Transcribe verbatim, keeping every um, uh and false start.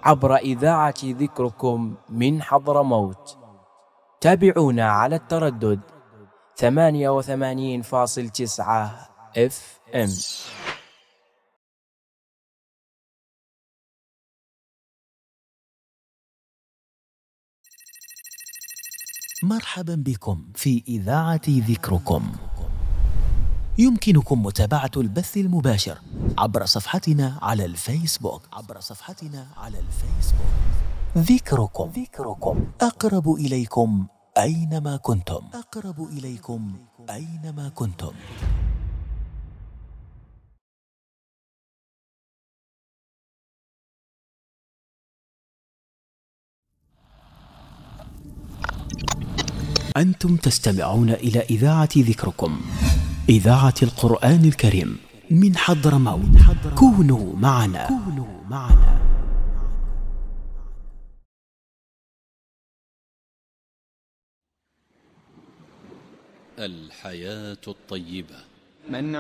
عبر إذاعة ذكركم من حضرموت. تابعونا على التردد ثمانية وثمانين فاصل تسعة اف ام. مرحبا بكم في إذاعة ذكركم. يمكنكم متابعة البث المباشر عبر صفحتنا على الفيسبوك عبر صفحتنا على الفيسبوك ذكركم. ذكركم أقرب إليكم أينما كنتم. أقرب إليكم أينما كنتم. أنتم تستمعون إلى إذاعة ذكركم، إذاعة القرآن الكريم من حضرموت. كونوا معنا. كونوا معنا. الحياة الطيبة. من